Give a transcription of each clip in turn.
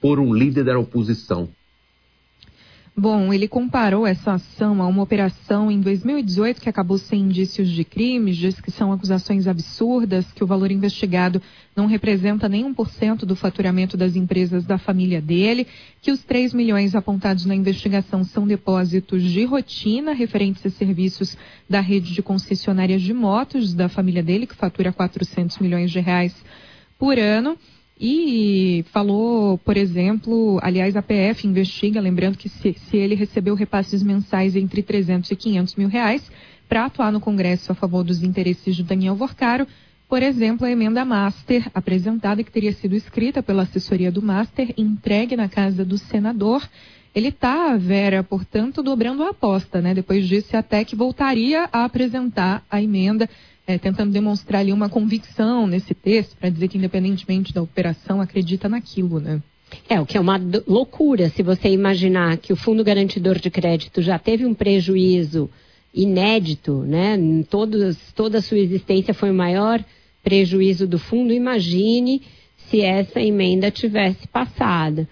por um líder da oposição. Bom, ele comparou essa ação a uma operação em 2018 que acabou sem indícios de crimes, diz que são acusações absurdas, que o valor investigado não representa nem 1% do faturamento das empresas da família dele, que os 3 milhões apontados na investigação são depósitos de rotina referentes a serviços da rede de concessionárias de motos da família dele, que fatura 400 milhões de reais por ano. E falou, por exemplo, aliás, a PF investiga, lembrando que se ele recebeu repasses mensais entre 300 e 500 mil reais para atuar no Congresso a favor dos interesses de Daniel Vorcaro. Por exemplo, a emenda Master, apresentada, que teria sido escrita pela assessoria do Master, entregue na casa do senador. Ele está, Vera, portanto, dobrando a aposta, né? Depois disso, até que voltaria a apresentar a emenda, tentando demonstrar ali uma convicção nesse texto, para dizer que, independentemente da operação, acredita naquilo, né? O que é uma loucura, se você imaginar que o Fundo Garantidor de Crédito já teve um prejuízo inédito, né? Toda a sua existência foi o maior prejuízo do fundo. Imagine se essa emenda tivesse passado.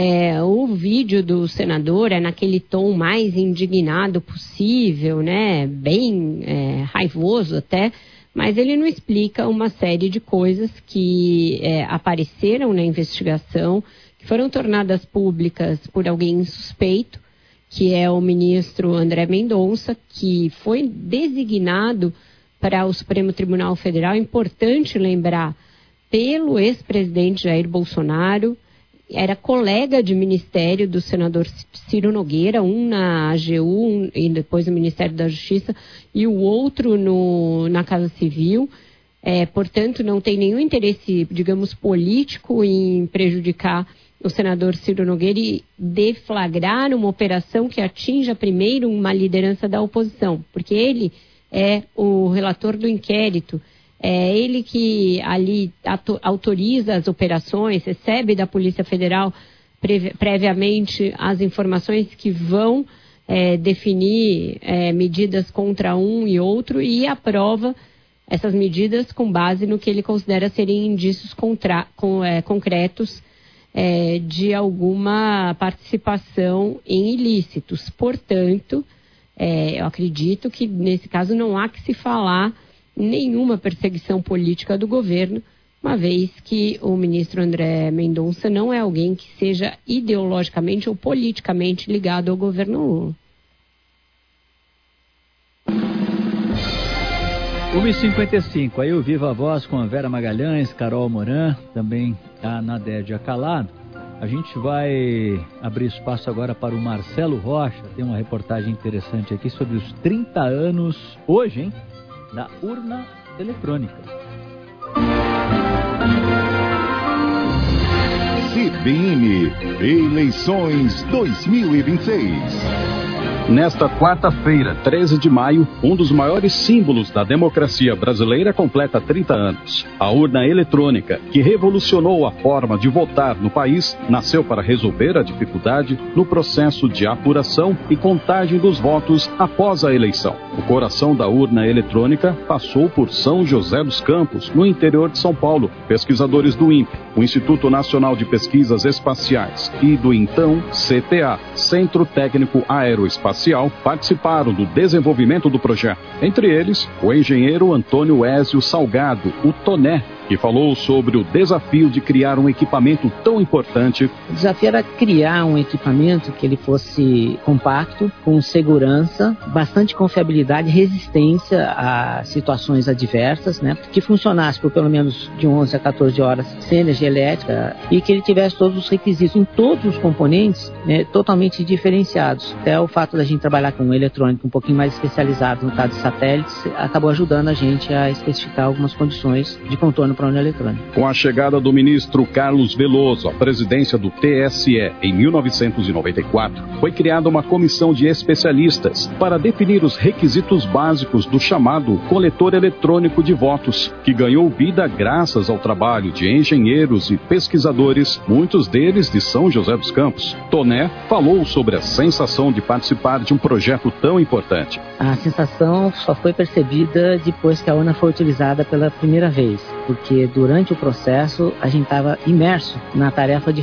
O vídeo do senador é naquele tom mais indignado possível, né? Bem raivoso até, mas ele não explica uma série de coisas que apareceram na investigação, que foram tornadas públicas por alguém suspeito, que é o ministro André Mendonça, que foi designado para o Supremo Tribunal Federal. É importante lembrar, pelo ex-presidente Jair Bolsonaro, era colega de ministério do senador Ciro Nogueira, um na AGU e depois no Ministério da Justiça, e o outro na Casa Civil. Portanto, não tem nenhum interesse, digamos, político em prejudicar o senador Ciro Nogueira e deflagrar uma operação que atinja primeiro uma liderança da oposição, porque ele é o relator do inquérito. É ele que ali autoriza as operações, recebe da Polícia Federal previamente as informações que vão definir medidas contra um e outro e aprova essas medidas com base no que ele considera serem indícios concretos de alguma participação em ilícitos. Portanto, eu acredito que nesse caso não há que se falar nenhuma perseguição política do governo, uma vez que o ministro André Mendonça não é alguém que seja ideologicamente ou politicamente ligado ao governo Lula. 1h55, aí o Viva Voz com a Vera Magalhães, Carol Moran, também a Nadédia Calado. A gente vai abrir espaço agora para o Marcelo Rocha, tem uma reportagem interessante aqui sobre os 30 anos, hoje, hein, da urna eletrônica. CBN Eleições 2026. Nesta quarta-feira, 13 de maio, um dos maiores símbolos da democracia brasileira completa 30 anos. A urna eletrônica, que revolucionou a forma de votar no país, nasceu para resolver a dificuldade no processo de apuração e contagem dos votos após a eleição. O coração da urna eletrônica passou por São José dos Campos, no interior de São Paulo. Pesquisadores do INPE, o Instituto Nacional de Pesquisas Espaciais, e do então CTA, Centro Técnico Aeroespacial, participaram do desenvolvimento do projeto. Entre eles, o engenheiro Antônio Ézio Salgado, o Toné, que falou sobre o desafio de criar um equipamento tão importante. O desafio era criar um equipamento que ele fosse compacto, com segurança, bastante confiabilidade, resistência a situações adversas, né? Que funcionasse por pelo menos de 11 a 14 horas sem energia elétrica e que ele tivesse todos os requisitos em todos os componentes, né, totalmente diferenciados. Até o fato da gente trabalhar com um eletrônico um pouquinho mais especializado, no caso de satélites, acabou ajudando a gente a especificar algumas condições de contorno para a urna eletrônica. Com a chegada do ministro Carlos Veloso à presidência do TSE em 1994, foi criada uma comissão de especialistas para definir os requisitos básicos do chamado coletor eletrônico de votos, que ganhou vida graças ao trabalho de engenheiros e pesquisadores, muitos deles de São José dos Campos. Toné falou sobre a sensação de participar de um projeto tão importante. A sensação só foi percebida depois que a urna foi utilizada pela primeira vez, porque durante o processo a gente estava imerso na tarefa de